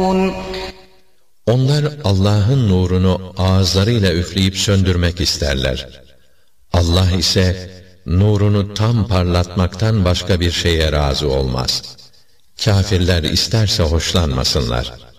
Onlar Allah'ın nurunu ağızlarıyla üfleyip söndürmek isterler. Allah ise nurunu tam parlatmaktan başka bir şeye razı olmaz. Kâfirler isterse hoşlanmasınlar.